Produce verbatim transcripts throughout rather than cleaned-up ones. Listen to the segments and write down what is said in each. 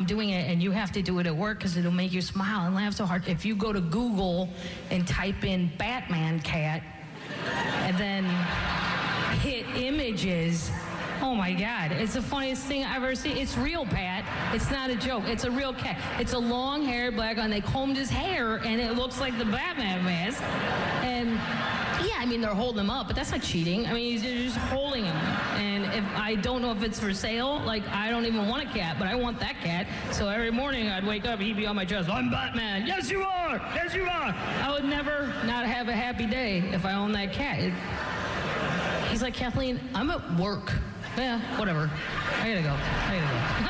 doing it, and you have to do it at work because it'll make you smile and laugh so hard. If you go to Google and type in Batman cat and then hit images, oh my God, it's the funniest thing I've ever seen. It's real, Pat. It's not a joke. It's a real cat. It's a long-haired black one. They combed his hair, and it looks like the Batman mask. And yeah, I mean, they're holding him up, but that's not cheating. I mean, they're just holding him. And if I don't know if it's for sale, like, I don't even want a cat, but I want that cat. So every morning I'd wake up, he'd be on my chest, I'm Batman. Yes, you are. Yes, you are. I would never not have a happy day if I owned that cat. It, he's like, Kathleen, I'm at work. Yeah, whatever. I gotta go. I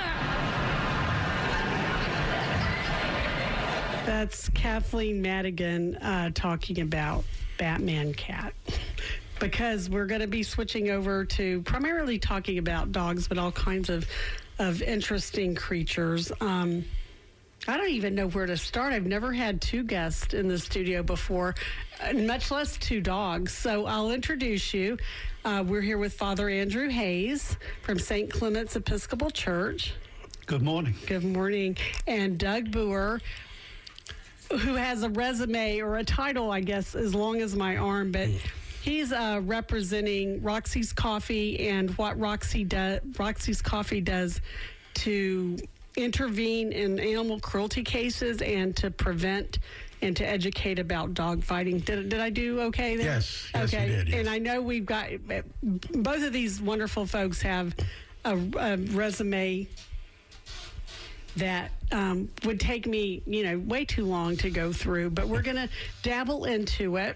gotta go. That's Kathleen Madigan uh, talking about Batman cat. Because we're going to be switching over to primarily talking about dogs, but all kinds of, of interesting creatures. Um, I don't even know where to start. I've never had two guests in the studio before, much less two dogs. So I'll introduce you. Uh, we're here with Father Andrew Hayes from Saint Clement's Episcopal Church. Good morning. Good morning. And Doug Boer, who has a resume or a title, I guess, as long as my arm, but he's uh, representing Roxy's Coffee and what Roxy do- Roxy's Coffee does to intervene in animal cruelty cases and to prevent and to educate about dog fighting. Did, did I do okay there? Yes, yes okay. you did, yes. And I know we've got, both of these wonderful folks have a, a resume that um, would take me, you know, way too long to go through, but we're going to dabble into it.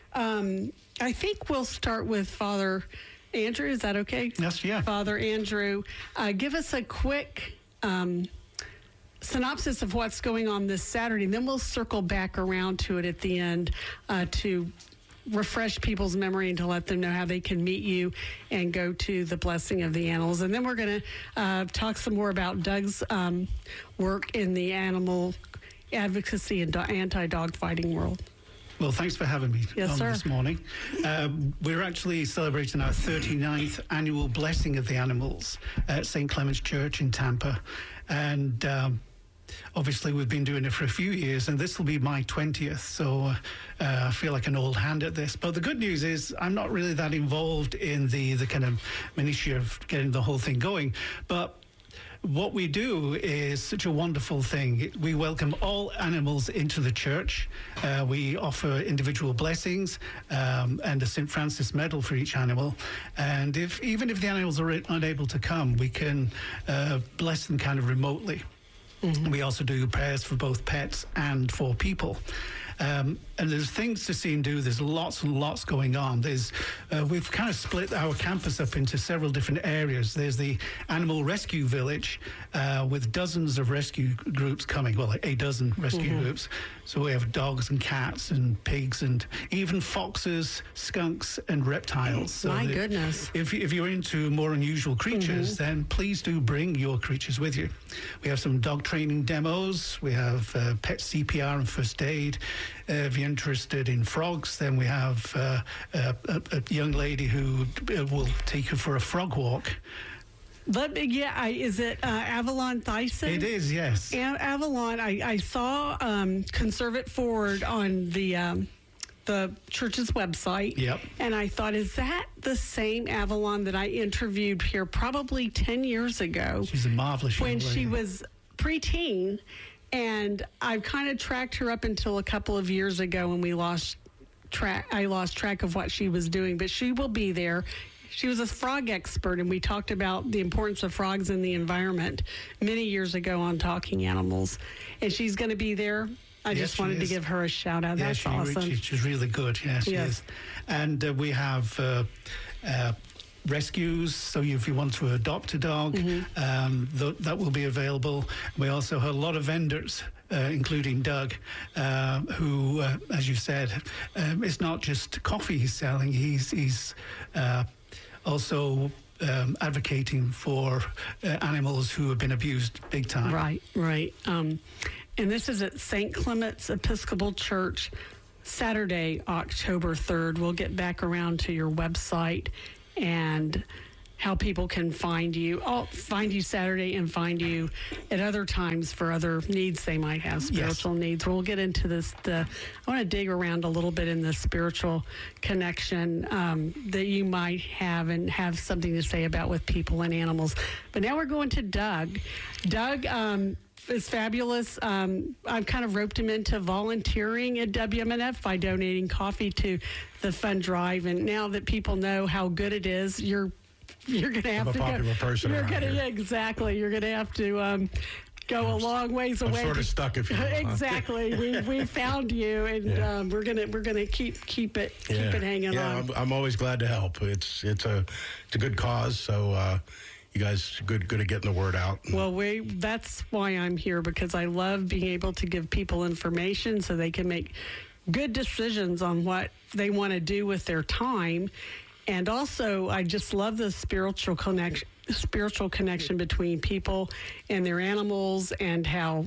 Um, I think we'll start with Father Andrew. Is that okay? Yes, yeah. Father Andrew, uh, give us a quick um, synopsis of what's going on this Saturday, and then we'll circle back around to it at the end uh, to refresh people's memory and to let them know how they can meet you and go to the Blessing of the Animals. And then we're going to uh, talk some more about Doug's um, work in the animal advocacy and do- anti-dog fighting world. Well, thanks for having me yes, on sir. this morning. Um, we're actually celebrating our thirty-ninth annual Blessing of the Animals at Saint Clement's Church in Tampa. And um, obviously we've been doing it for a few years, and this will be my twentieth, so uh, I feel like an old hand at this. But the good news is I'm not really that involved in the, the kind of minutiae of getting the whole thing going. But what we do is such a wonderful thing. We welcome all animals into the church. Uh, we offer individual blessings um, and a Saint Francis medal for each animal. And if even if the animals are unable to come, we can uh, bless them kind of remotely. Mm-hmm. We also do prayers for both pets and for people. Um, and there's things to see and do. There's lots and lots going on. There's uh, we've kind of split our campus up into several different areas. There's the Animal Rescue Village uh, with dozens of rescue groups coming. Well, a dozen rescue mm-hmm. groups. So we have dogs and cats and pigs and even foxes, skunks and reptiles. So My goodness. If, if you're into more unusual creatures, mm-hmm. then please do bring your creatures with you. We have some dog training demos. We have uh, pet C P R and first aid. Uh, if you're interested in frogs, then we have uh, a, a, a young lady who will take you for a frog walk. But yeah, I, is it uh, Avalon Thyssen? It is, yes. A- Avalon. I, I saw um, Conserve It Forward on the um, the church's website. Yep. And I thought, is that the same Avalon that I interviewed here probably ten years ago? She's a marvelous young when lady. she was preteen. And I've kind of tracked her up until a couple of years ago when we lost track. I lost track of what she was doing, but she will be there. She was a frog expert, and we talked about the importance of frogs in the environment many years ago on Talking Animals. And she's going to be there. I yes, just wanted to give her a shout out. Yeah, That's she, awesome. She, she's really good. Yes, she yes. is. And uh, we have uh, uh, rescues. So if you want to adopt a dog, mm-hmm. um, th- that will be available. We also have a lot of vendors, uh, including Doug, uh, who, uh, as you said, um, it's not just coffee he's selling. He's he's uh, also um, advocating for uh, animals who have been abused big time. Right, right. Um, and this is at Saint Clement's Episcopal Church, Saturday, October third. We'll get back around to your website and how people can find you, oh, find you Saturday and find you at other times for other needs they might have, spiritual yes. needs. We'll get into this. The, I want to dig around a little bit in the spiritual connection um, that you might have and have something to say about with people and animals. But now we're going to Doug. Doug um, is fabulous. Um, I've kind of roped him into volunteering at W M N F by donating coffee to the fund drive. And now that people know how good it is, you're You're going to have I'm to a popular go. person You're going to here. exactly. You're going to have to um, go I'm, a long ways I'm away. I'm sort of stuck if you will, exactly. we we found you, and yeah. um, we're gonna we're gonna keep keep it keep yeah. it hanging yeah, on. I'm, I'm always glad to help. It's it's a it's a good cause. So uh, you guys are good good at getting the word out. Well, we that's why I'm here, because I love being able to give people information so they can make good decisions on what they want to do with their time. And also, I just love the spiritual connection, spiritual connection between people and their animals, and how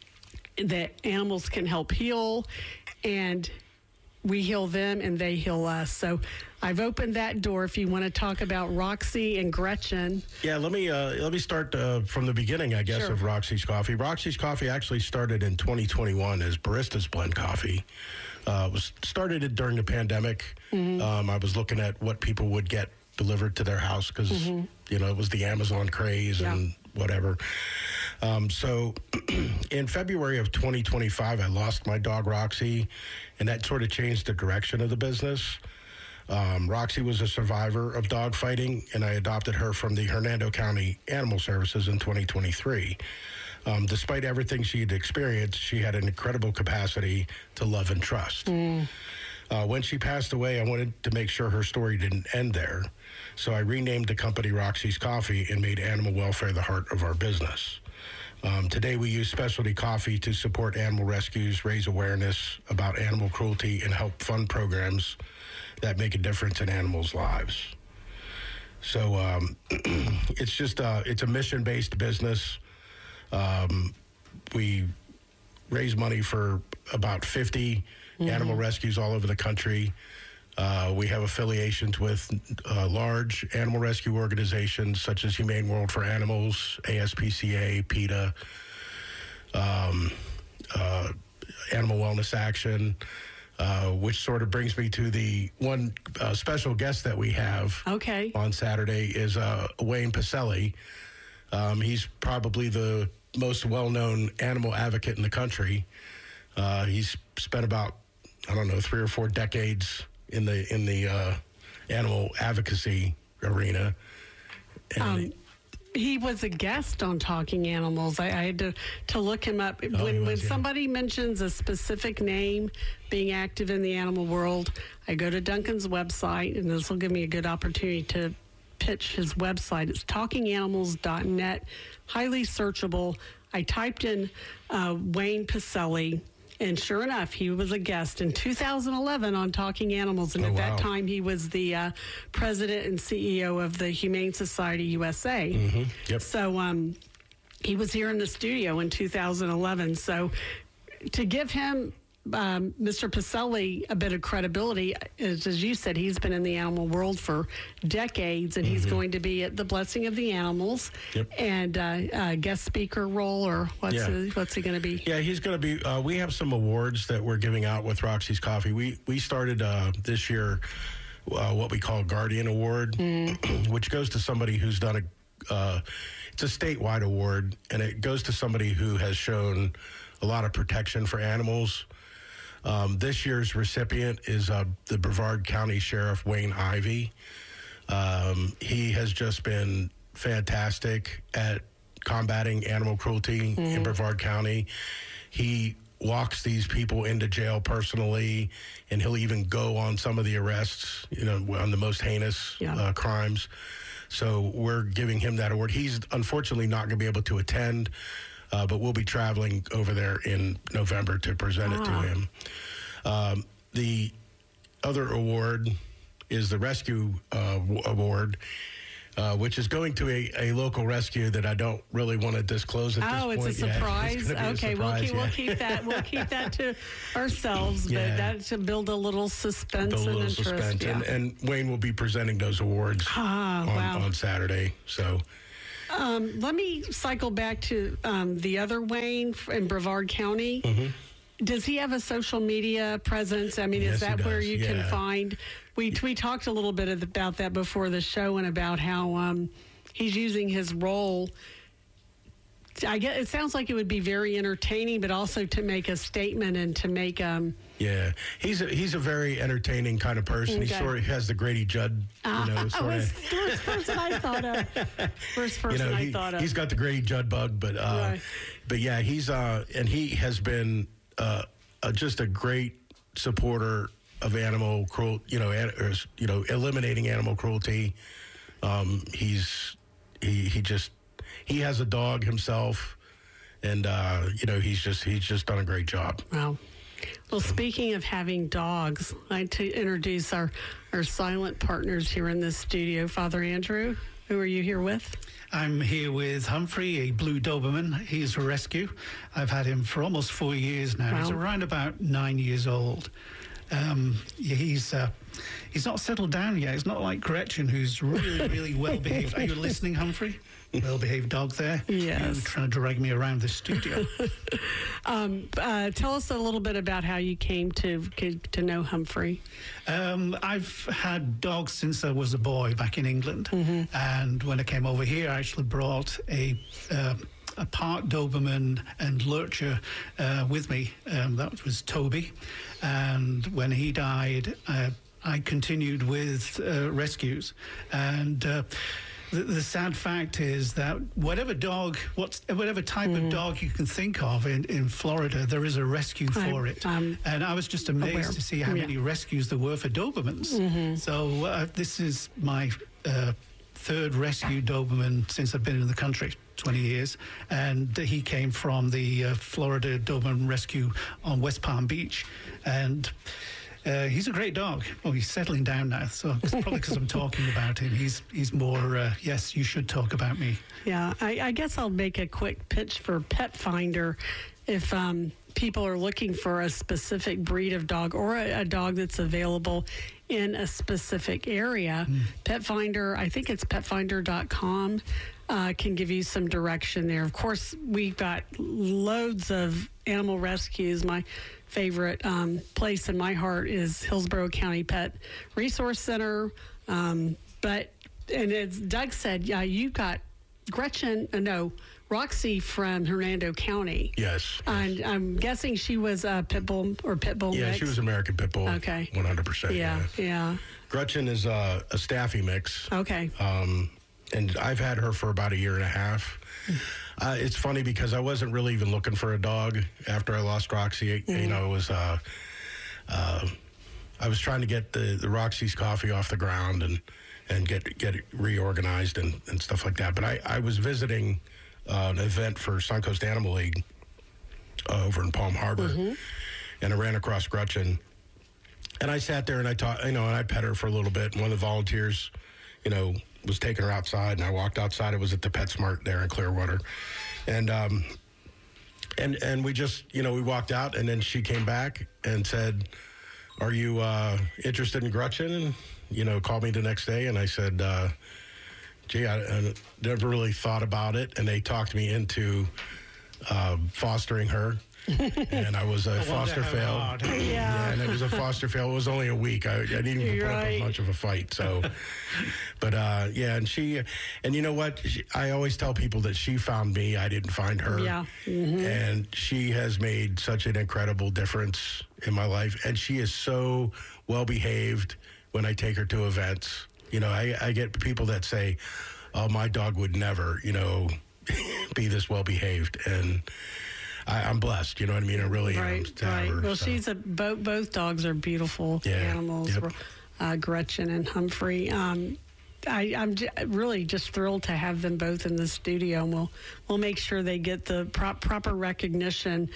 that animals can help heal, and we heal them and they heal us. So I've opened that door. If you want to talk about Roxy and Gretchen. Yeah, let me uh, let me start uh, from the beginning, I guess, Sure. of Roxy's Coffee. Roxy's Coffee actually started in twenty twenty-one as Baristas Blend Coffee. Uh, was started it during the pandemic. Mm-hmm. Um, I was looking at what people would get delivered to their house because, mm-hmm. you know, it was the Amazon craze yeah. and whatever. Um, so in February of twenty twenty-five, I lost my dog, Roxy, and that sort of changed the direction of the business. Um, Roxy was a survivor of dog fighting, and I adopted her from the Hernando County Animal Services in twenty twenty-three. Um, despite everything she had experienced, she had an incredible capacity to love and trust. Mm. Uh, when she passed away, I wanted to make sure her story didn't end there. So I renamed the company Roxy's Coffee and made animal welfare the heart of our business. Um, today, we use specialty coffee to support animal rescues, raise awareness about animal cruelty, and help fund programs that make a difference in animals' lives. So um, it's just uh, it's a mission-based business. Um, we raise money for about fifty mm-hmm. animal rescues all over the country. Uh, we have affiliations with uh, large animal rescue organizations such as Humane World for Animals, A S P C A, PETA, um, uh, Animal Wellness Action, uh, which sort of brings me to the one uh, special guest that we have okay. on Saturday is uh, Wayne Pacelle. Um, he's probably the most well-known animal advocate in the country. Uh, he's spent about, I don't know, three or four decades in the in the uh, animal advocacy arena. And um, he was a guest on Talking Animals. I, I had to, to look him up. Oh, when was, when yeah. somebody mentions a specific name being active in the animal world, I go to Duncan's website, and this will give me a good opportunity to pitch his website. It's talking animals dot net, highly searchable. I typed in uh, Wayne Pacelle, and sure enough, he was a guest in two thousand eleven on Talking Animals. And oh, at wow. that time, he was the uh, president and C E O of the Humane Society U S A. Mm-hmm. Yep. So um, he was here in the studio in two thousand eleven. So to give him Um, Mister Pacelle a bit of credibility, as, as you said, he's been in the animal world for decades, and mm-hmm. he's going to be at the Blessing of the Animals yep. and uh, uh, guest speaker role, or what's yeah. his, what's he going to be? Yeah, he's going to be. Uh, we have some awards that we're giving out with Roxy's Coffee. We we started uh, this year uh, what we call Guardian Award, mm. which goes to somebody who's done a. Uh, it's a statewide award, and it goes to somebody who has shown a lot of protection for animals. Um, this year's recipient is uh, the Brevard County Sheriff, Wayne Ivey. Um, he has just been fantastic at combating animal cruelty mm-hmm. in Brevard County. He walks these people into jail personally, and he'll even go on some of the arrests, you know, on the most heinous yeah. uh, crimes. So we're giving him that award. He's unfortunately not going to be able to attend, Uh, but we'll be traveling over there in November to present ah. it to him. Um, the other award is the Rescue uh, Award. Uh, which is going to a, a local rescue that I don't really want to disclose at oh, this point. it's a yet. surprise. It's gonna be Okay, a we'll surprise, keep yeah. we'll keep that we'll keep that to ourselves. Yeah. But that should build a little suspense The and little interest. suspense, Yeah. and, and Wayne will be presenting those awards Ah, on, wow. on Saturday. So. Um, let me cycle back to um, the other Wayne in Brevard County. Mm-hmm. Does he have a social media presence? I mean, Yes, is he that where does, you can yeah. find? We we talked a little bit about that before the show and about how um, he's using his role. I guess it sounds like it would be very entertaining, but also to make a statement and to make um. Yeah, he's a, he's a very entertaining kind of person. He Okay. sort of has the Grady Judd, you know, I sort was of. first person I thought of. First You person know, I he, thought of. he's got the Grady Judd bug, but uh, Right. but yeah, he's uh, and he has been uh, uh, just a great supporter of animal cruelty. You know, an, or, you know, eliminating animal cruelty. Um, he's he he just he has a dog himself, and uh, you know, he's just he's just done a great job. Wow. Well, speaking of having dogs, I'd like to introduce our, our silent partners here in this studio. Father Andrew, who are you here with? I'm here with Humphrey, a blue Doberman. He's a rescue. I've had him for almost four years now. He's Wow. around about nine years old. Um, yeah, he's uh, he's not settled down yet. It's not like Gretchen, who's really, really well behaved. Are you listening, Humphrey? Well behaved dog there. Yes. You're trying to drag me around the studio. Um, uh, tell us a little bit about how you came to to know Humphrey. Um, I've had dogs since I was a boy back in England, Mm-hmm. and when I came over here, I actually brought a uh, a part Doberman and Lurcher uh, with me. Um, that was Toby, and when he died, uh, I continued with uh, rescues, and. Uh, The, the sad fact is that whatever dog, what's, whatever type of dog you can think of in, in Florida, there is a rescue for I- it. I'm and I was just amazed aware. to see how Yeah. many rescues there were for Dobermans. So uh, this is my uh, third rescue Doberman since I've been in the country, twenty years. And he came from the uh, Florida Doberman Rescue on West Palm Beach. And Uh, he's a great dog. Well, he's settling down now, so it's probably because I'm talking about him. He's he's more, uh, yes, you should talk about me. Yeah, I, I guess I'll make a quick pitch for Pet Finder. If um, people are looking for a specific breed of dog or a, a dog that's available in a specific area, Mm. Pet Finder, I think it's pet finder dot com, uh, can give you some direction there. Of course, we've got loads of animal rescues. My favorite um, place in my heart is Hillsborough County Pet Resource Center. Um, but, and as Doug said, yeah, you got Gretchen, uh, no, Roxy from Hernando County. Yes. And I'm guessing she was a pit bull or pit bull Yeah, mix. she was American Pit Bull. Okay. one hundred percent. Yeah, yeah. Gretchen is uh, a Staffy mix. Okay. Um, and I've had her for about a year and a half. Uh, it's funny because I wasn't really even looking for a dog after I lost Roxy. You know, it was uh, uh, I was trying to get the, the Roxy's Coffee off the ground and and get get it reorganized and, and stuff like that. But I, I was visiting uh, an event for Suncoast Animal League uh, over in Palm Harbor, and I ran across Gretchen. And I sat there and I taught, you know, and I pet her for a little bit. And one of the volunteers, you know, was taking her outside, and I walked outside. It was at the PetSmart there in Clearwater, and um, and and we just, you know, we walked out, and then she came back and said, "Are you uh, interested in Gretchen?" And you know, called me the next day, and I said, uh, "Gee, I, I never really thought about it." And they talked me into uh, fostering her. And I was a wonder foster how fail. hard. Yeah. Yeah, and it was a foster fail. It was only a week. I, I didn't even You're put up right. as much of a fight. So, but uh, yeah, and she, and you know what? She, I always tell people that she found me. I didn't find her. Yeah. Mm-hmm. And she has made such an incredible difference in my life. And she is so well behaved when I take her to events. You know, I, I get people that say, "Oh, my dog would never," you know, be this well behaved. And I, I'm blessed, you know what I mean? I really am. Right, to have right. her, Well, so. she's a both. Both dogs are beautiful Yeah, animals. yep. Uh, Gretchen and Humphrey. Um, I, I'm j- really just thrilled to have them both in the studio, and we'll we'll make sure they get the pro- proper recognition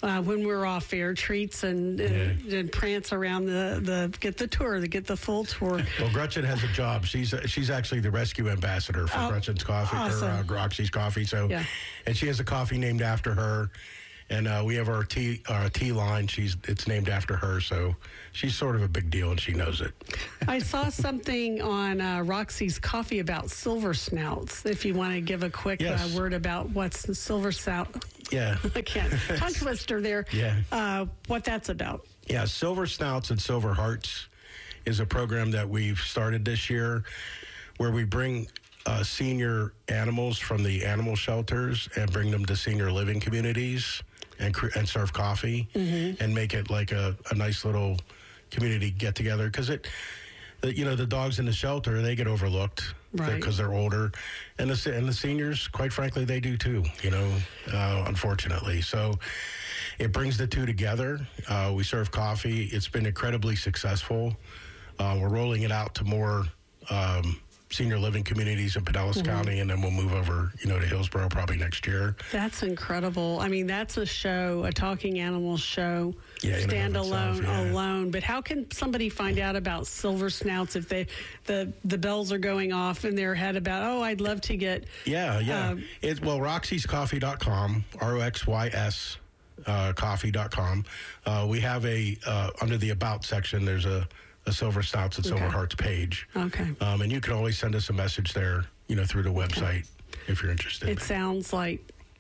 uh, when we're off air, treats and, and, Yeah. and prance around the, the get the tour, to get the full tour. Well, Gretchen has a job. She's she's actually the rescue ambassador for Oh, Gretchen's Coffee, awesome. or uh, Roxy's Coffee. So, Yeah. and she has a coffee named after her. And uh, we have our tea, our tea line. She's it's named after her, so she's sort of a big deal, and she knows it. I saw something on uh, Roxy's Coffee about silver snouts. If you want to give a quick Yes. uh, word about what's the silver snout, Yeah, I can't tongue twister there. Yeah. uh, what that's about. yeah. Silver Snouts and Silver Hearts is a program that we've started this year, where we bring uh, senior animals from the animal shelters and bring them to senior living communities. And, cre- and serve coffee Mm-hmm. and make it like a, a nice little community get together, because it, the, you know, the dogs in the shelter, they get overlooked Right. because they're older, and the se- and the seniors, quite frankly, they do too. You know, uh, unfortunately, so it brings the two together. Uh, we serve coffee. It's been incredibly successful. Uh, we're rolling it out to more. Um, senior living communities in Pinellas Mm-hmm. County, and then we'll move over, you know, to Hillsborough probably next year. That's incredible. I mean, that's a show, a talking animal show, Yeah, in and of standalone, itself, yeah. alone. But how can somebody find out about silver snouts if they the the bells are going off in their head about, oh, I'd love to get Yeah, yeah. Um, it, well, roxys coffee dot com, R O X Y S uh, coffee dot com. Uh, we have a, uh, under the About section, there's a, a Silver Snouts and Silver Okay. Hearts page. Okay. Um, and you can always send us a message there, you know, through the website if you're interested. It sounds like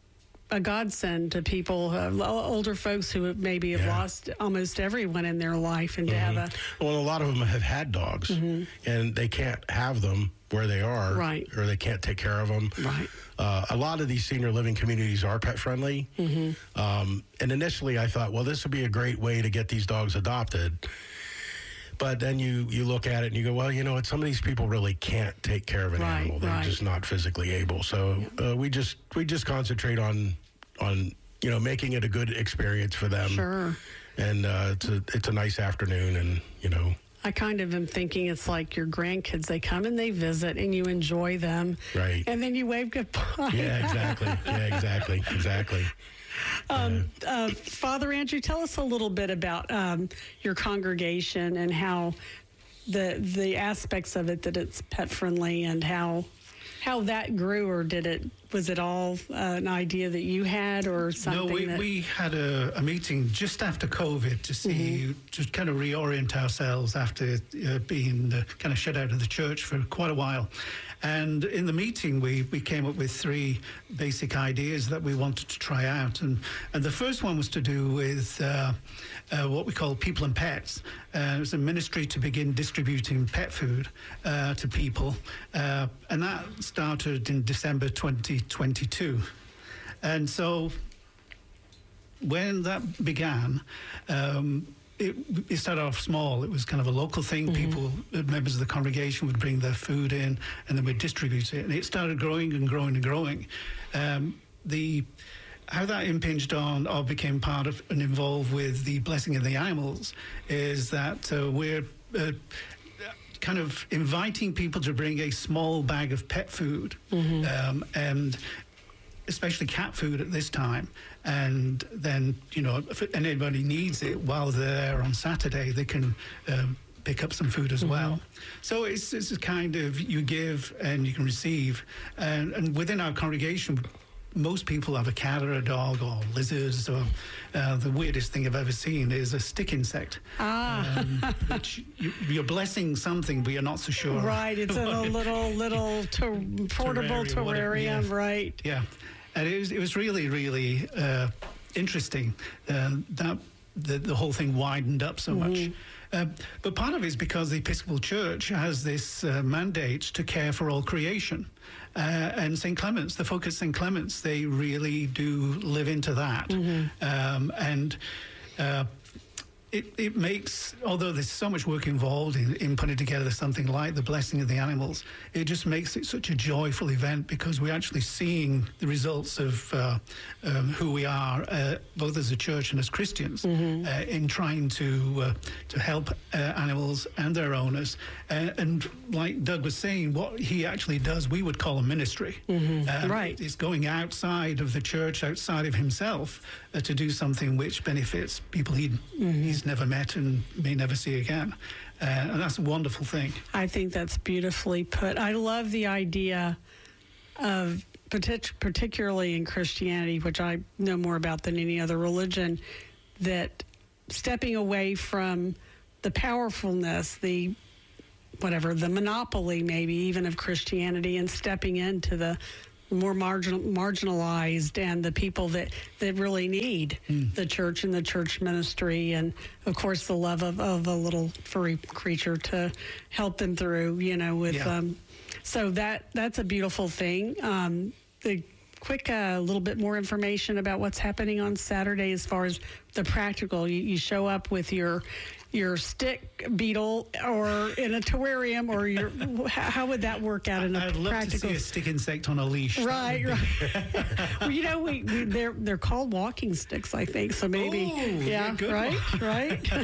a godsend to people, uh, older folks who maybe have Yeah. lost almost everyone in their life, and to have a Well, a lot of them have had dogs, and they can't have them where they are, Mm-hmm. Right. or they can't take care of them. Right. Uh, a lot of these senior living communities are pet friendly. Mm-hmm. Um, and initially I thought, well, this would be a great way to get these dogs adopted. But then you, you look at it and you go, well, you know what? Some of these people really can't take care of an Right, animal. They're right. just not physically able. So uh, we just we just concentrate on on you know making it a good experience for them. Sure. And uh, it's a it's a nice afternoon, and you know. I kind of am thinking it's like your grandkids. They come and they visit, and you enjoy them. Right. And then you wave goodbye. Yeah, exactly. Yeah, exactly. Exactly. Um, uh, Father Andrew, tell us a little bit about um, your congregation and how the the aspects of it, that it's pet friendly, and how how that grew, or did it was it all uh, an idea that you had, or something? No, we, that, we had a, a meeting just after COVID to see, to kind of reorient ourselves after uh, being uh, kind of shut out of the church for quite a while. And in the meeting, we, we came up with three basic ideas that we wanted to try out. And, and the first one was to do with uh, uh, what we call People and Pets. Uh, it was a ministry to begin distributing pet food uh, to people. Uh, and that started in December twenty twenty-two. And so when that began, um, it, it started off small. It was kind of a local thing. Mm-hmm. People, uh, members of the congregation would bring their food in, and then we'd distribute it. And it started growing and growing and growing. Um, the how that impinged on or became part of and involved with the blessing of the animals is that uh, we're uh, kind of inviting people to bring a small bag of pet food, Mm-hmm. um, and especially cat food at this time. And then, you know, if anybody needs it while they're there on Saturday, they can um, pick up some food as well. So it's, it's a kind of you give and you can receive. And, and within our congregation, most people have a cat or a dog or lizards, or uh, the weirdest thing I've ever seen is a stick insect. Ah. Um, which you, you're blessing something, but you're not so sure. Right, it's in a little little ter- portable Terrarium, whatever, terrarium, yeah. right? Yeah, and it was it was really really uh, interesting uh, that the the whole thing widened up so much. Uh, but part of it is because the Episcopal Church has this uh, mandate to care for all creation. Uh, and Saint Clement's, the folk at Saint Clement's, they really do live into that. Um, and uh, it, it makes, although there's so much work involved in, in putting together something like the Blessing of the Animals, it just makes it such a joyful event because we're actually seeing the results of uh, um, who we are, uh, both as a church and as Christians, mm-hmm. uh, in trying to uh, to help uh, animals and their owners. Uh, and like Doug was saying, what he actually does, we would call a ministry. Mm-hmm. Um, right. It's going outside of the church, outside of himself, uh, to do something which benefits people he, mm-hmm. he's never met and may never see again. Uh, and that's a wonderful thing. I think that's beautifully put. I love the idea of, partic- particularly in Christianity, which I know more about than any other religion, that stepping away from the powerfulness, the whatever, the monopoly maybe even of Christianity, and stepping into the more marginal, marginalized and the people that, that really need mm. the church and the church ministry, and of course the love of, of a little furry creature to help them through, you know, with yeah. um so that that's a beautiful thing. Um the quick a uh, little bit more information about what's happening on Saturday as far as the practical. You, you show up with your your stick beetle or in a terrarium, or your how would that work out in a I'd love practical? to see a stick insect on a leash. Right, right. Well, you know, we, we they're they're called walking sticks, I think. So maybe, oh, yeah, good right, one. right.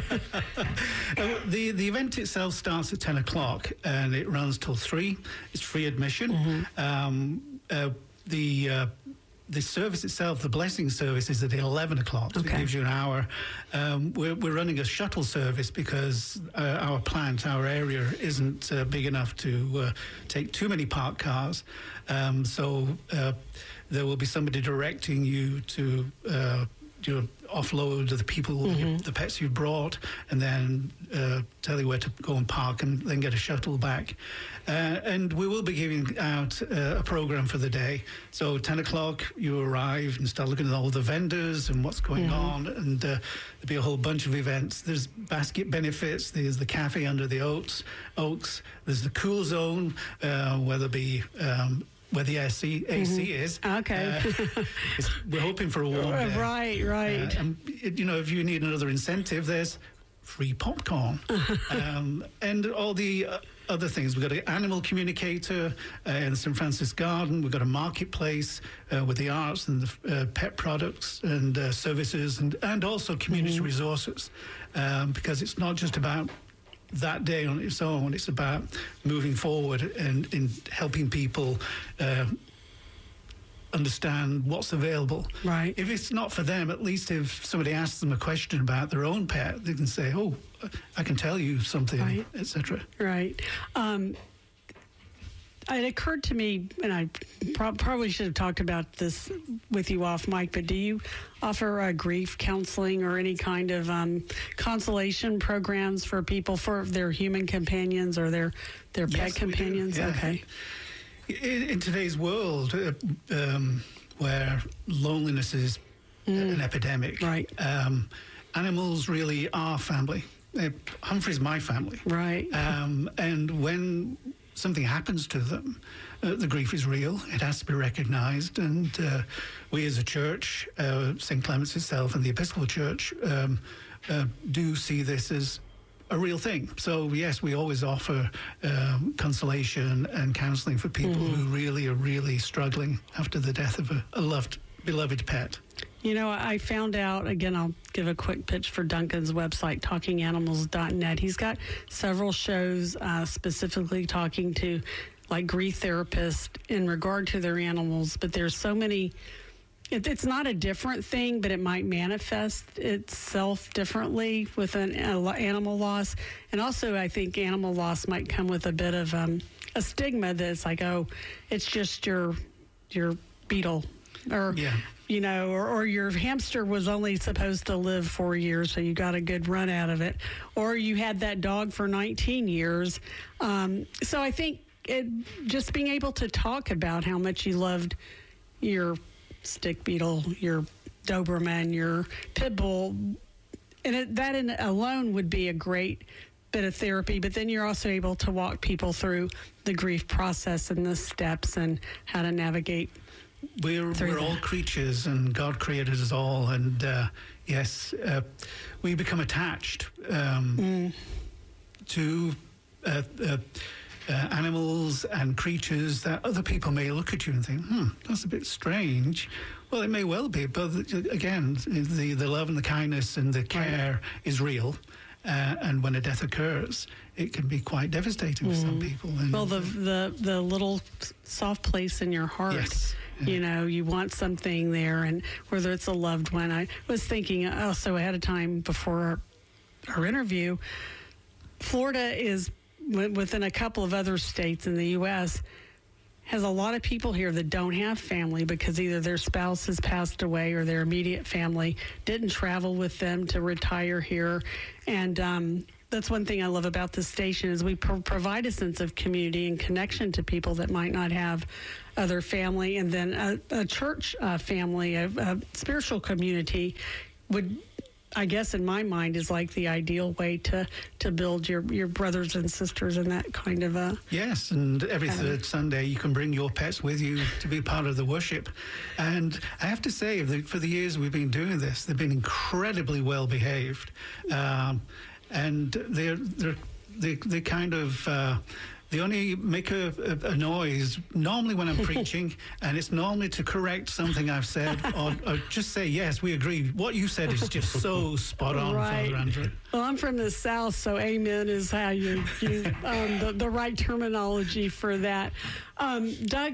uh, the the event itself starts at ten o'clock and it runs till three. It's free admission. Mm-hmm. Um, uh, the uh, the service itself, the blessing service, is at eleven o'clock, so okay. it gives you an hour. Um, we're, we're running a shuttle service because uh, our plant, our area, isn't uh, big enough to uh, take too many parked cars. Um, so uh, there will be somebody directing you to uh, you know, offload the people, mm-hmm. the pets you've brought, and then uh, tell you where to go and park, and then get a shuttle back. Uh, and we will be giving out uh, a program for the day. So ten o'clock, you arrive and start looking at all the vendors and what's going mm-hmm. on, and uh, there'll be a whole bunch of events. There's basket benefits. There's the cafe under the oaks. Oaks. There's the cool zone, uh, where there'll be um, where the A C, A C mm-hmm. is. Okay. Uh, we're hoping for a warm day. Right, right. Uh, and, you know, if you need another incentive, there's free popcorn. um, and all the uh, other things. We've got an animal communicator uh, in the Saint Francis Garden. We've got a marketplace uh, with the arts and the uh, pet products and uh, services, and, and also community mm-hmm. resources, um, because it's not just about that day on its own. It's about moving forward and in helping people uh, understand what's available. Right. If it's not for them, at least if somebody asks them a question about their own pet, they can say, "Oh, I can tell you something," right. et cetera. Right. Um, it occurred to me, and I pro- probably should have talked about this with you off mic, but do you offer uh, grief counseling or any kind of um, consolation programs for people, for their human companions or their, their pet yes, companions? Yeah. Okay. In, in today's world, uh, um, where loneliness is mm. an epidemic, right. um, animals really are family. Uh, Humphrey's my family. Right. Um, and when something happens to them, uh, the grief is real. It has to be recognized. And uh, we as a church, uh, Saint Clement's itself and the Episcopal Church, um, uh, do see this as a real thing. So, yes, we always offer um, consolation and counseling for people mm-hmm. who really are really struggling after the death of a, a loved, beloved pet. You know, I found out, again, I'll give a quick pitch for Duncan's website, talking animals dot net. He's got several shows uh, specifically talking to, like, grief therapists in regard to their animals, but there's so many. It, it's not a different thing, but it might manifest itself differently with an uh, animal loss. And also, I think animal loss might come with a bit of um, a stigma that's like, oh, it's just your your beetle, or yeah. you know, or, or your hamster was only supposed to live four years, so you got a good run out of it, or you had that dog for nineteen years. Um, so I think it, just being able to talk about how much you loved your stick beetle, your Doberman, your pit bull, and it, that in alone would be a great bit of therapy. But then you're also able to walk people through the grief process and the steps and how to navigate we're Through we're all that. creatures, and God created us all. And uh, yes, uh, we become attached um, Mm. to uh, uh, uh, animals and creatures that other people may look at you and think, "Hmm, that's a bit strange." Well, it may well be, but again, the the love and the kindness and the care is real. Uh, and when a death occurs, it can be quite devastating for some people. And Well, the the the little soft place in your heart. Yes. Yeah. You know, you want something there, and whether it's a loved one. I was thinking also ahead of time before our, our interview. Florida is wi- within a couple of other states in the U S has a lot of people here that don't have family because either their spouse has passed away or their immediate family didn't travel with them to retire here. And um, that's one thing I love about this station is we pro- provide a sense of community and connection to people that might not have other family. And then a, a church uh, family, a, a spiritual community would, I guess in my mind, is like the ideal way to, to build your, your brothers and sisters in that kind of a... Yes, and every Um, third Sunday you can bring your pets with you to be part of the worship. And I have to say, that for the years we've been doing this, they've been incredibly well behaved. Um, and they're, they're, they, they kind of... Uh, They only make a, a, a noise normally when I'm preaching, and it's normally to correct something I've said, or, or just say, yes, we agree. What you said is just so spot on, Right. Father Andrew. Well, I'm from the South, so amen is how you, you um, the, the right terminology for that. Um, Doug,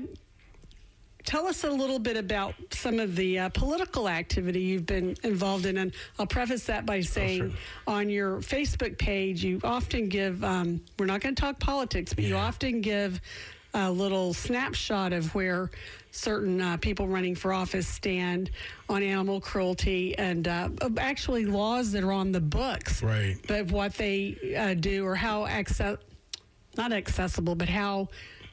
tell us a little bit about some of the uh, political activity you've been involved in. And I'll preface that by saying sure. on your Facebook page, you often give, um, we're not going to talk politics, but you Yeah. often give a little snapshot of where certain uh, people running for office stand on animal cruelty and uh, actually laws that are on the books. Right. But what they uh, do or how access, not accessible, but how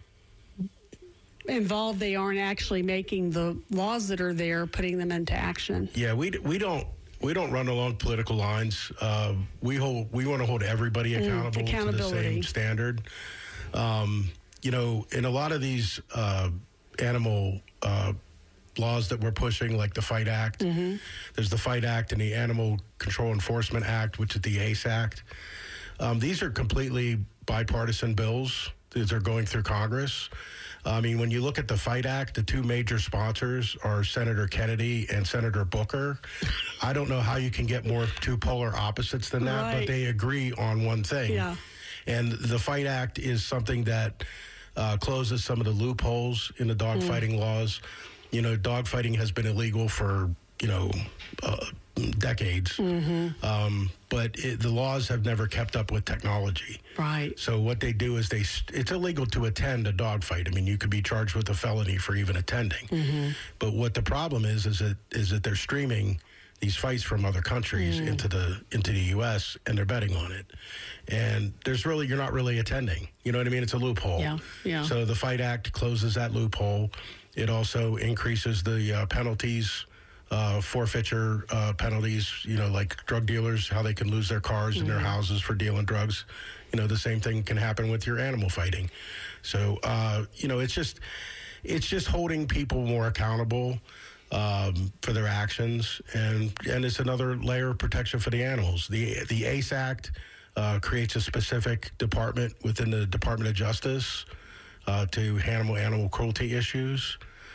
involved they are in actually making the laws that are there, putting them into action. Yeah, we we don't we don't run along political lines. Uh, we hold we want to hold everybody accountable to the accountability. same standard. Um, you know, in a lot of these uh, animal uh, laws that we're pushing, like the FIGHT Act, there's the FIGHT Act and the Animal Control Enforcement Act, which is the ACE Act. Um, these are completely bipartisan bills. These are going through Congress. I mean, when you look at the FIGHT Act, the two major sponsors are Senator Kennedy and Senator Booker. I don't know how you can get more two polar opposites than that, Right. but they agree on one thing. Yeah. And the FIGHT Act is something that uh, closes some of the loopholes in the dogfighting laws. You know, dogfighting has been illegal for, you know, uh, decades. Um, but it, the laws have never kept up with technology. Right. So what they do is they it's illegal to attend a dogfight. I mean, you could be charged with a felony for even attending. But what the problem is is that is that they're streaming these fights from other countries into the into the U S and they're betting on it. And there's really you're not really attending. You know what I mean? It's a loophole. Yeah, yeah. So the FIGHT Act closes that loophole. It also increases the uh, penalties. Uh, forfeiture uh, penalties, you know, like drug dealers, how they can lose their cars and their houses for dealing drugs. You know, the same thing can happen with your animal fighting. So, uh, you know, it's just, it's just holding people more accountable um, for their actions, and and it's another layer of protection for the animals. The the ACE Act uh, creates a specific department within the Department of Justice uh, to handle animal cruelty issues.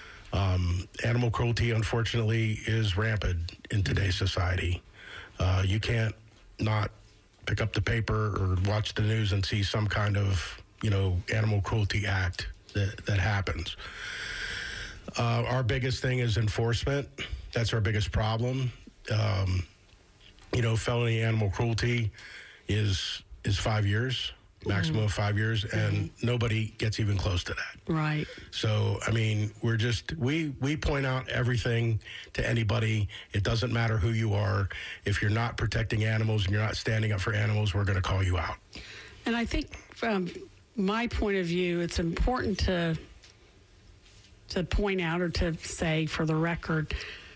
Um, animal cruelty, unfortunately, is rampant in today's society. Uh, you can't not pick up the paper or watch the news and see some kind of, you know, animal cruelty act that, that happens. Uh, our biggest thing is enforcement. That's our biggest problem. Um, you know, felony animal cruelty is is five years, maximum of five years, and nobody gets even close to that. Right. So, I mean, we're just, we, we point out everything to anybody. It doesn't matter who you are. If you're not protecting animals and you're not standing up for animals, we're going to call you out. And I think from my point of view, it's important to to point out or to say for the record,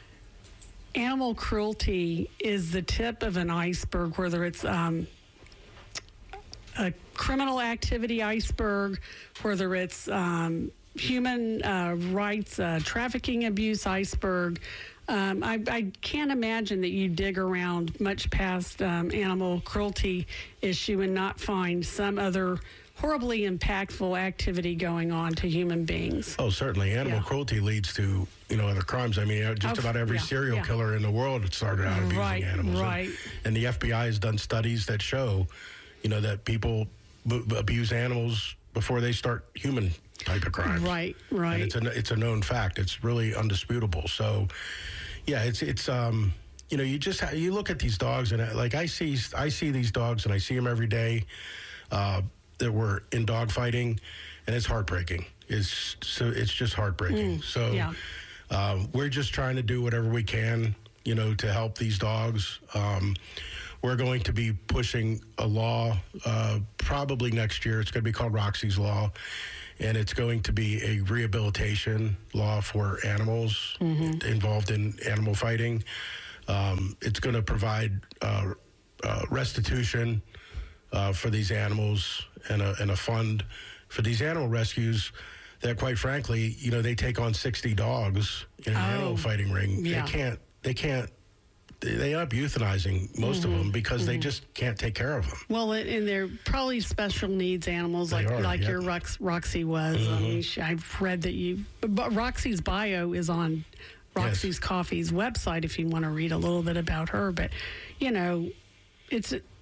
animal cruelty is the tip of an iceberg, whether it's um, a criminal activity iceberg, whether it's um, human uh, rights uh, trafficking abuse iceberg. Um, I, I can't imagine that you dig around much past um, animal cruelty issue and not find some other horribly impactful activity going on to human beings. Oh, certainly. Animal Yeah. cruelty leads to, you know, other crimes. I mean, just Oh, about every yeah, serial yeah. killer in the world had started out abusing Right, animals. And- right. And, the F B I has done studies that show, you know, that people b- abuse animals before they start human type of crimes. Right, right. And it's a, it's a known fact. It's really undisputable. So, yeah, it's, it's, um, you know, you just, ha- you look at these dogs and uh, like I see, I see these dogs and I see them every day. Uh, that were in dog fighting, and it's heartbreaking. It's so it's just heartbreaking. Mm, so yeah. um, we're just trying to do whatever we can, you know, to help these dogs. Um, we're going to be pushing a law uh, probably next year. It's going to be called Roxy's Law, and it's going to be a rehabilitation law for animals Mm-hmm. involved in animal fighting. Um, it's going to provide uh, uh, restitution uh, for these animals and a, and a fund for these animal rescues that, quite frankly, you know, they take on sixty dogs in an Oh, animal fighting ring. yeah. They can't, they can't, they, they end up euthanizing most Mm-hmm. of them because they just can't take care of them. Well, and and they're probably special needs animals, They like are, like yeah. your Rox, Roxy was. I mean, she, I've read that you. But Roxy's bio is on Roxy's Coffee's website if you want to read a little bit about her. But you know, it's it,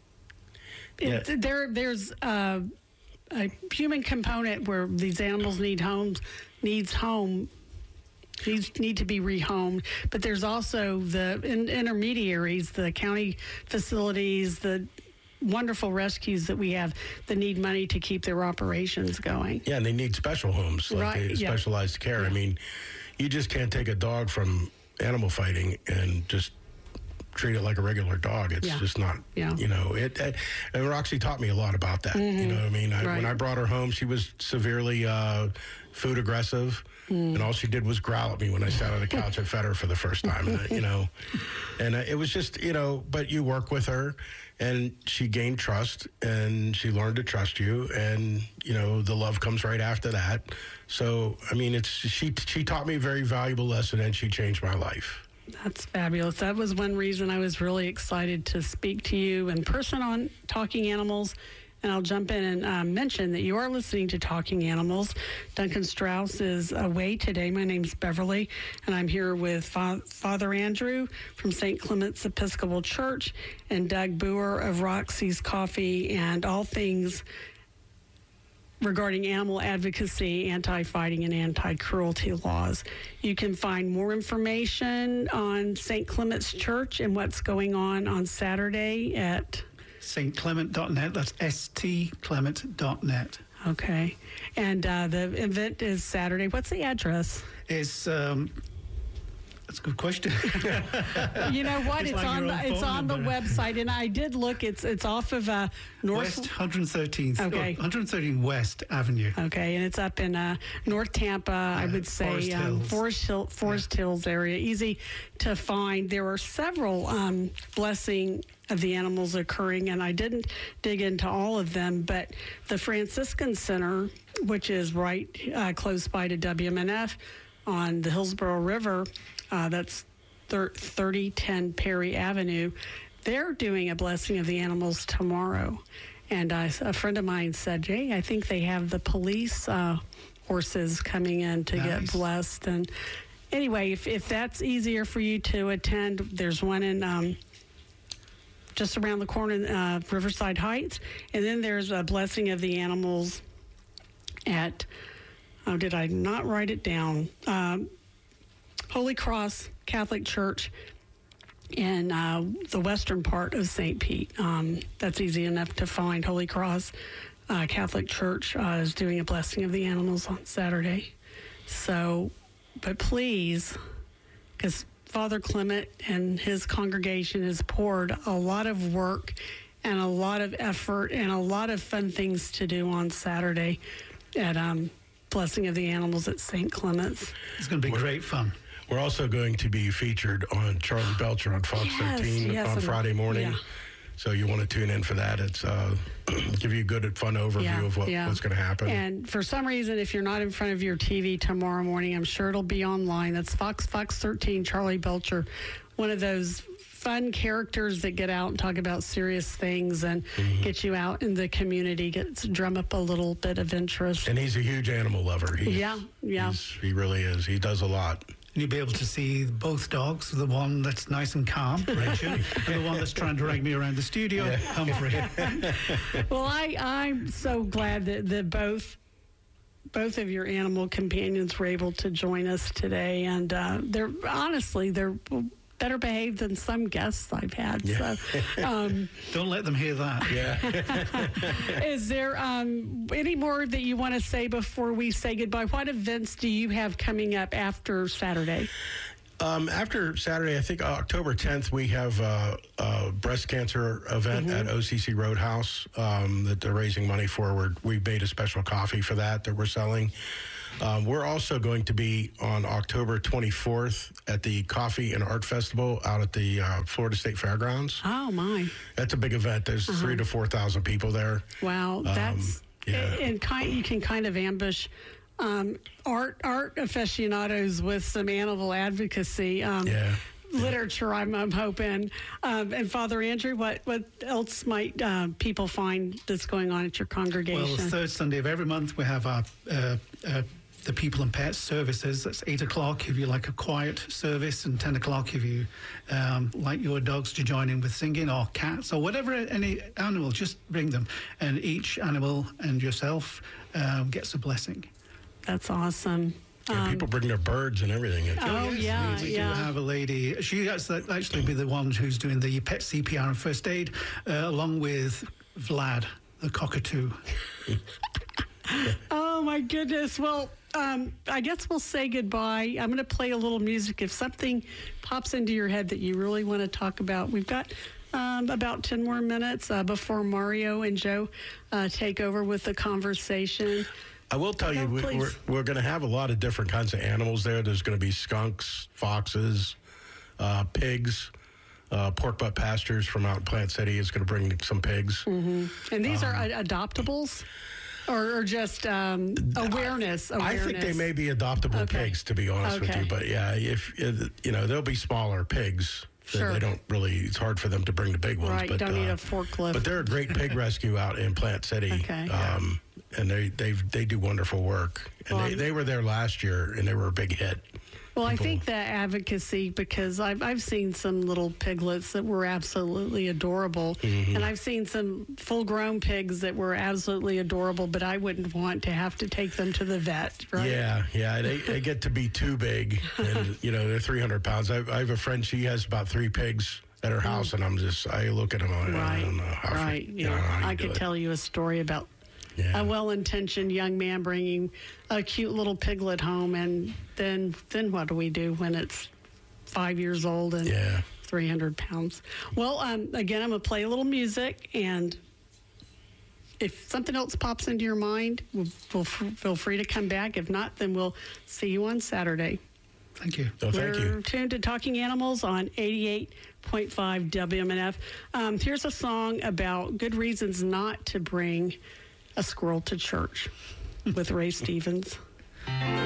Yeah. there. There's a, a human component where these animals need homes, needs home. Needs need to be rehomed, but there's also the in, intermediaries, the county facilities, the wonderful rescues that we have that need money to keep their operations going. Yeah, and they need special homes, like Right, they- yeah. specialized care. I mean, you just can't take a dog from animal fighting and just treat it like a regular dog. It's Yeah. just not, Yeah. you know, it, it. And Roxy taught me a lot about that. You know what I mean? I, Right. When I brought her home, she was severely uh, food aggressive. And all she did was growl at me when I sat on the couch and fed her for the first time, and, I- you know. And uh, it was just, you know, but you work with her, and she gained trust, and she learned to trust you, and, you know, the love comes right after that. So, I mean, it's she she taught me a very valuable lesson, and she changed my life. That's fabulous. That was one reason I was really excited to speak to you in person on Talking Animals. And I'll jump in and uh, mention that you are listening to Talking Animals. Duncan Strauss is away today. My name's Beverly, and I'm here with Fa- Father Andrew from Saint Clement's Episcopal Church and Doug Boer of Roxy's Coffee and all things regarding animal advocacy, anti-fighting, and anti-cruelty laws. You can find more information on Saint Clement's Church and what's going on on Saturday at... St Clement dot net. That's S T Clement dot net. Okay. And uh, the event is Saturday. What's the address? It's um, that's a good question. You know what? It's It's, like on your the own it's phone on the number. website, and I did look. It's it's off of uh, North. West one hundred thirteenth. Okay. one hundred thirteen West Avenue. Okay, and it's up in uh, North Tampa. I would say Forest um, Hills. Forest, Hill, Forest Hills area. Easy to find. There are several um, blessing of the animals occurring, and I didn't dig into all of them, but the Franciscan Center, which is right uh, close by to W M N F on the Hillsborough River, uh, that's thirty ten Perry Avenue, they're doing a blessing of the animals tomorrow. And uh, a friend of mine said, Jay, I think they have the police uh, horses coming in to Nice. get blessed. And anyway, if, if that's easier for you to attend, there's one in um, just around the corner in uh, Riverside Heights. And then there's a blessing of the animals at, oh, did I not write it down? Um, Holy Cross Catholic Church in uh, the western part of Saint Pete. Um, that's easy enough to find. Holy Cross uh, Catholic Church uh, is doing a blessing of the animals on Saturday. So, but please, because Father Clement and his congregation has poured a lot of work and a lot of effort and a lot of fun things to do on Saturday at um, Blessing of the Animals at Saint Clement's. It's going to be great fun. We're also going to be featured on Charlie Belcher on Fox Yes, thirteen yes, on and- Friday morning. yeah. So you want to tune in for that. It's uh, give you a good, fun overview Yeah, of what, yeah. what's going to happen. And for some reason, if you're not in front of your T V tomorrow morning, I'm sure it'll be online. That's Fox Fox thirteen, Charlie Belcher, one of those fun characters that get out and talk about serious things and Mm-hmm. get you out in the community, gets drum up a little bit of interest. And he's a huge animal lover. He's, Yeah, yeah. he's- he really is. He does a lot. And you'll be able to see both dogs, the one that's nice and calm, Richard, and the one that's trying to drag me around the studio, Humphrey. Well, I, I'm so glad that, that both both of your animal companions were able to join us today. And uh, they're honestly, they're better behaved than some guests I've had. Yeah. So, um, Don't let them hear that. Yeah. is there um, any more that you want to say before we say goodbye? What events do you have coming up after Saturday? Um, after Saturday, I think October tenth, we have uh, a breast cancer event Mm-hmm. at O C C Roadhouse um, that they're raising money for. We're, we made a special coffee for that that we're selling. Um, we're also going to be on October twenty-fourth at the Coffee and Art Festival out at the uh, Florida State Fairgrounds. Oh, my. That's a big event. There's three to four thousand people there. Wow. That's, Um, yeah. and kind, you can kind of ambush um, art art aficionados with some animal advocacy. Um, Yeah. Literature, I'm, I'm hoping. Um, and Father Andrew, what, what else might uh, people find that's going on at your congregation? Well, the third Sunday of every month, we have our uh, uh, the People and Pets services. That's eight o'clock if you like a quiet service, and ten o'clock if you um, like your dogs to join in with singing, or cats, or whatever, any animal, just bring them. And each animal and yourself um, gets a blessing. That's awesome. Yeah, people bring their birds and everything. It's- Oh, yeah, we yeah. do have a lady. She has to actually be the one who's doing the pet C P R and first aid, uh, along with Vlad, the cockatoo. Oh, my goodness. Well, um, I guess we'll say goodbye. I'm going to play a little music. If something pops into your head that you really want to talk about, we've got um, about ten more minutes uh, before Mario and Joe uh, take over with the conversation. I will tell you, No, we, please. we're, we're going to have a lot of different kinds of animals there. There's going to be skunks, foxes, uh, pigs, uh, pork butt pastures from out in Plant City is going to bring some pigs. And these are ad- adoptables? Or, or just um, awareness, awareness? I think they may be adoptable Okay. pigs, to be honest with Okay. you. But yeah, if uh, you know, there'll be smaller pigs. They- Sure. They don't really. It's hard for them to bring the big ones. Right, you but, don't need uh, a forklift. But they're a great pig rescue out in Plant City. Okay. Um, and they they they do wonderful work. And Well, they, I'm- they were there last year, and they were a big hit. Well, I think that advocacy, because I've, I've seen some little piglets that were absolutely adorable, Mm-hmm. and I've seen some full-grown pigs that were absolutely adorable, but I wouldn't want to have to take them to the vet, right? Yeah, yeah, they, they get to be too big, and you know they're three hundred pounds. I, I have a friend; she has about three pigs at her house, and I'm just I look at them, I, Right, I don't know how. right. You Yeah, know, how you I do could it. tell you a story about Yeah. a well-intentioned young man bringing a cute little piglet home, and then then what do we do when it's five years old and Yeah. three hundred pounds? Well, um, again, I'm going to play a little music, and if something else pops into your mind, we'll, we'll f- feel free to come back. If not, then we'll see you on Saturday. Thank you. So thank We're you. tuned to Talking Animals on eighty-eight point five W M N F. Um, here's a song about good reasons not to bring a squirrel to church with Ray Stevens.